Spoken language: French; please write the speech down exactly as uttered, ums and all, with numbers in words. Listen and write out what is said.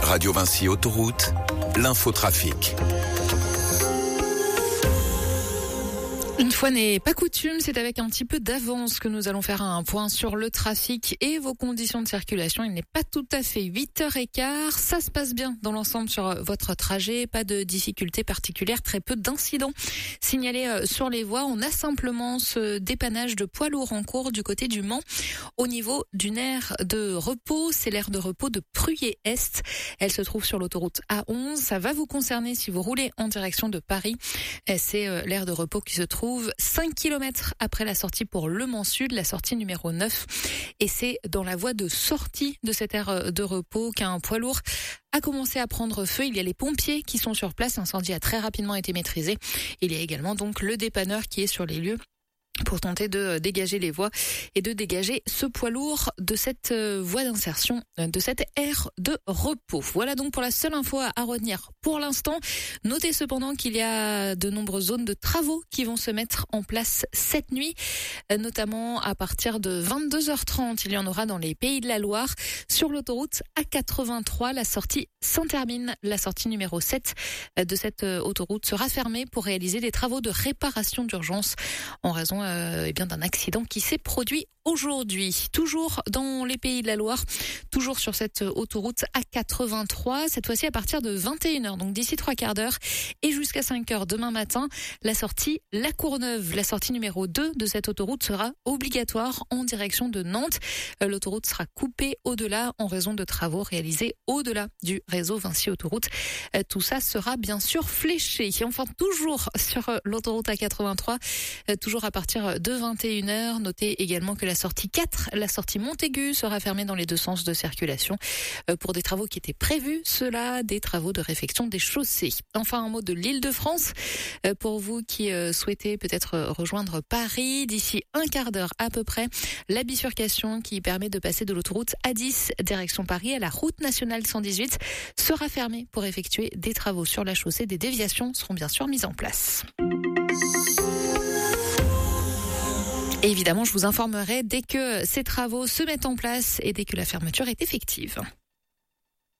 Radio Vinci Autoroute, l'infotrafic. Une fois n'est pas coutume, c'est avec un petit peu d'avance que nous allons faire un point sur le trafic et vos conditions de circulation. Il n'est pas tout à fait huit heures quinze. Ça se passe bien dans l'ensemble sur votre trajet. Pas de difficultés particulières, très peu d'incidents signalés sur les voies. On a simplement ce dépannage de poids lourds en cours du côté du Mans. Au niveau d'une aire de repos, c'est l'aire de repos de Pruyé-Est. Elle se trouve sur l'autoroute A onze. Ça va vous concerner si vous roulez en direction de Paris. C'est l'aire de repos qui se trouve cinq kilomètres après la sortie pour Le Mans Sud, la sortie numéro neuf. Et c'est dans la voie de sortie de cette aire de repos qu'un poids lourd a commencé à prendre feu. Il y a les pompiers qui sont sur place. L'incendie a très rapidement été maîtrisé. Il y a également donc le dépanneur qui est sur les lieux pour tenter de dégager les voies et de dégager ce poids lourd de cette voie d'insertion, de cette aire de repos. Voilà donc pour la seule info à retenir pour l'instant. Notez cependant qu'il y a de nombreuses zones de travaux qui vont se mettre en place cette nuit, notamment à partir de vingt-deux heures trente. Il y en aura dans les Pays de la Loire. Sur l'autoroute A quatre-vingt-trois, la sortie Saint-Hermine, la sortie numéro sept de cette autoroute sera fermée pour réaliser des travaux de réparation d'urgence en raison Euh, eh bien d'un accident qui s'est produit aujourd'hui. Toujours dans les Pays de la Loire, toujours sur cette autoroute A quatre-vingt-trois, cette fois-ci à partir de vingt et une heures, donc d'ici trois quarts d'heure et jusqu'à cinq heures demain matin, la sortie La Courneuve, la sortie numéro deux de cette autoroute sera obligatoire en direction de Nantes. Euh, l'autoroute sera coupée au-delà en raison de travaux réalisés au-delà du réseau Vinci Autoroute. Euh, tout ça sera bien sûr fléché. Et enfin, toujours sur euh, l'autoroute A quatre-vingt-trois, euh, toujours à partir de vingt et une heures. Notez également que la sortie quatre, la sortie Montaigu, sera fermée dans les deux sens de circulation pour des travaux qui étaient prévus, ceux-là, des travaux de réfection des chaussées. Enfin, un mot de l'Île-de-France. Pour vous qui souhaitez peut-être rejoindre Paris, d'ici un quart d'heure à peu près, la bifurcation qui permet de passer de l'autoroute A dix direction Paris à la route nationale cent dix-huit sera fermée pour effectuer des travaux sur la chaussée. Des déviations seront bien sûr mises en place. Et évidemment, je vous informerai dès que ces travaux se mettent en place et dès que la fermeture est effective.